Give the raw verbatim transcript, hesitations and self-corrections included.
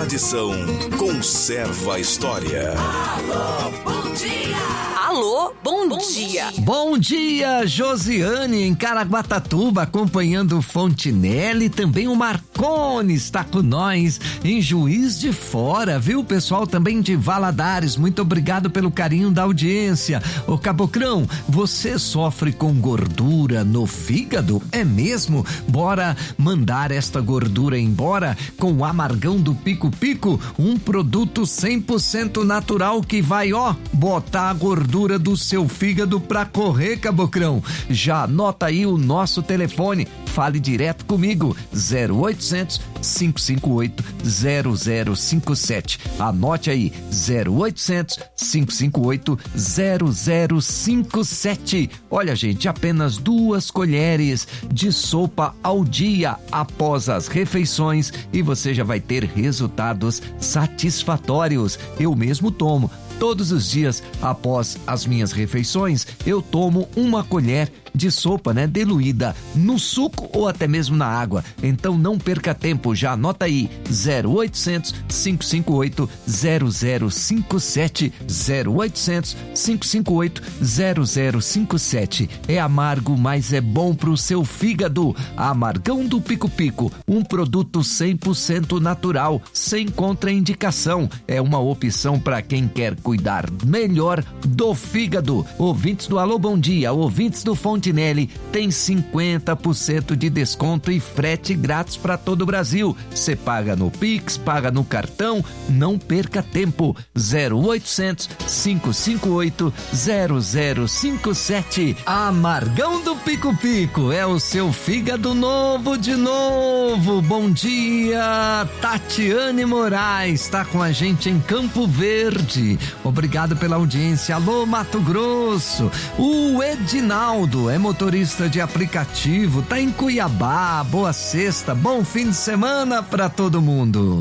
tradição conserva a história. Alô, bom dia! Alô, bom, bom dia. dia! Bom dia, Josiane, em Caraguatatuba, acompanhando o Fontinelli. Também o Marcone está com nós em Juiz de Fora, viu, pessoal? Também de Valadares, muito obrigado pelo carinho da audiência. Ô Cabocrão, você sofre com gordura no fígado? É mesmo? Bora mandar esta gordura embora com o Amargão do Pico Pico, um produto cem por cento natural que vai, ó, botar a gordura do seu fígado pra correr, Cabocrão. Já anota aí o nosso telefone, fale direto comigo, zero oitocentos, cinco cinco oito, zero zero cinco sete. Anote aí, zero oitocentos, cinco cinco oito, zero zero cinco sete. Olha, gente, apenas duas colheres de sopa ao dia após as refeições e você já vai ter resultados satisfatórios. Eu mesmo tomo. Todos os dias, após as minhas refeições, eu tomo uma colher de sopa, né, diluída no suco ou até mesmo na água. Então não perca tempo, já anota aí, zero oitocentos, cinco cinco oito, zero zero cinco sete, zero oitocentos, cinco cinco oito, zero zero cinco sete. É amargo, mas é bom pro seu fígado. Amargão do Pico Pico, um produto cem por cento natural, sem contraindicação. É uma opção para quem quer cuidar melhor do fígado. Ouvintes do Alô Bom Dia, ouvintes do Fontinelli, tem cinquenta por cento de desconto e frete grátis para todo o Brasil. Você paga no Pix, paga no cartão, não perca tempo. zero oitocentos, cinco cinco oito, zero zero cinco sete. Amargão do Pico Pico, é o seu fígado novo de novo. Bom dia, Tatiane Moraes, tá com a gente em Campo Verde. Obrigado pela audiência. Alô, Mato Grosso. O Edinaldo é motorista de aplicativo, tá em Cuiabá. Boa sexta, bom fim de semana pra todo mundo.